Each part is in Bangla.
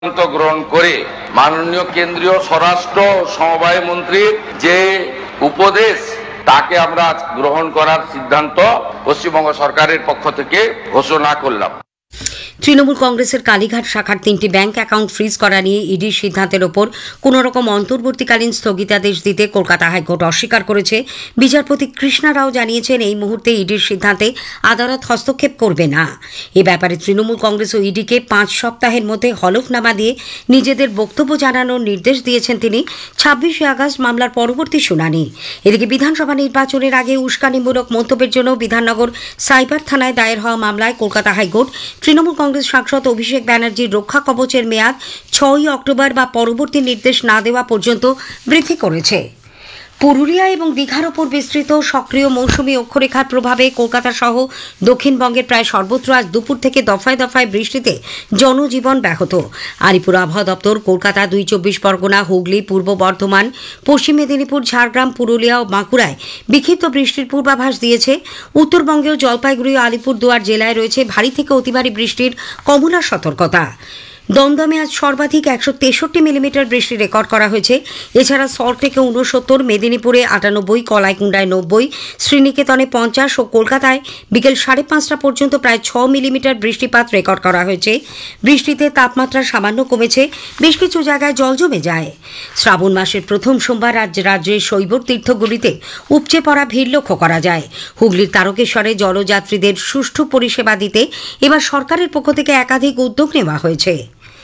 সিদ্ধান্ত গ্রহণ করে মাননীয় কেন্দ্রীয় স্বরাষ্ট্র সমবায় মন্ত্রীর যে উপদেশ তাকে আমরা গ্রহণ করার সিদ্ধান্ত পশ্চিমবঙ্গ সরকারের পক্ষ থেকে ঘোষণা করলাম। তৃণমূল কংগ্রেসের কালীঘাট শাখার 3টি ব্যাংক অ্যাকাউন্ট ফ্রিজ করা নিয়ে ইডির সিদ্ধান্তের ওপর কোন রকম অন্তর্বর্তীকালীন স্থগিতাদেশ দিতে কলকাতা হাইকোর্ট অস্বীকার করেছে। বিচারপতি কৃষ্ণা রাও জানিয়েছেন, এই মুহূর্তে ইডির সিদ্ধান্তে আদালত হস্তক্ষেপ করবে না। এ ব্যাপারে তৃণমূল কংগ্রেস ও ইডিকে 5 সপ্তাহের মধ্যে হলফনামা দিয়ে নিজেদের বক্তব্য জানানোর নির্দেশ দিয়েছেন তিনি। 26শে আগস্ট মামলার পরবর্তী শুনানি। এদিকে বিধানসভা নির্বাচনের আগে উস্কানিমূলক মন্তব্যের জন্য বিধাননগর সাইবার থানায় দায়ের হওয়া মামলায় কলকাতা হাইকোর্ট তৃণমূল কংগ্রেস সাংসদ অভিষেক ব্যানার্জির রক্ষা কবচের মেয়াদ 6ই অক্টোবর বা পরবর্তী নির্দেশ না দেওয়া পর্যন্ত বৃদ্ধি করেছে। পুরুলিয়া এবং দীঘার ওপর বিস্তৃত সক্রিয় মৌসুমী অক্ষরেখার প্রভাবে কলকাতা সহ দক্ষিণবঙ্গের প্রায় সর্বত্র আজ দুপুর থেকে দফায় দফায় বৃষ্টিতে জনজীবন ব্যাহত। আলিপুর আবহাওয়া দপ্তর কলকাতা, 2 পরগনা, হুগলি, পূর্ব বর্ধমান, পশ্চিম মেদিনীপুর, ঝাড়গ্রাম, পুরুলিয়া ও বাঁকুড়ায় বিক্ষিপ্ত বৃষ্টির পূর্বাভাস দিয়েছে। উত্তরবঙ্গেও জলপাইগুড়ি ও আলিপুরদুয়ার জেলায় রয়েছে ভারী থেকে অতি ভারী বৃষ্টির কমলা সতর্কতা। দমদমে আজ সর্বাধিক 163 মিলিমিটার বৃষ্টি রেকর্ড করা হয়েছে। এছাড়া সল্টলেকে 69, মেদিনীপুরে 98, কলাইকুণ্ডায় 90, শ্রীনিকেতনে 50 ও কলকাতায় বিকেল 5:30 পর্যন্ত প্রায় 6 মিলিমিটার বৃষ্টিপাত রেকর্ড করা হয়েছে। বৃষ্টিতে তাপমাত্রা সামান্য কমেছে, বেশ কিছু জায়গায় জল জমে যায়। শ্রাবণ মাসের প্রথম সোমবার রাজ্যের শৈব তীর্থগুলিতে উপচে পড়া ভিড় লক্ষ্য করা যায়। হুগলির তারকেশ্বরে জলযাত্রীদের সুষ্ঠু পরিষেবা দিতে এবার সরকারের পক্ষ থেকে একাধিক উদ্যোগ নেওয়া হয়েছে।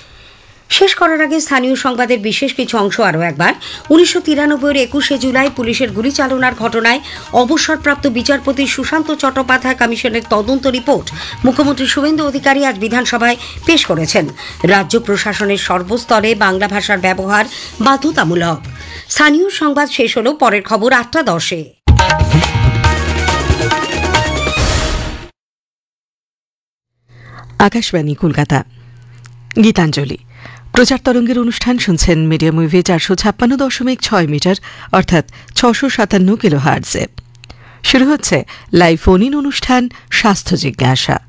শেষ করার আগে স্থানীয় সংবাদের বিশেষ কিছু অংশ আরও একবার। 1993-এর 21শে জুলাই পুলিশের গুলি চালনার ঘটনায় অবসরপ্রাপ্ত বিচারপতি সুশান্ত চট্টোপাধ্যায় কমিশনের তদন্ত রিপোর্ট মুখ্যমন্ত্রী শুভেন্দু অধিকারী আজ বিধানসভায় পেশ করেছেন। রাজ্য প্রশাসনের সর্বস্তরে বাংলা ভাষার ব্যবহার বাধ্যতামূলক। স্থানীয় সংবাদ শেষ হল। পরের খবর 8:10-এ। আকাশবাণী কলকাতা। গীতাঞ্জলি প্রচার তরঙ্গের অনুষ্ঠান শুনছেন মিডিয়াম ওয়েভে 456.6 মিটার অর্থাৎ 657 কিলোহার্টজে। শুরু হচ্ছে লাইভ ফোন ইন অনুষ্ঠান স্বাস্থ্য জিজ্ঞাসা।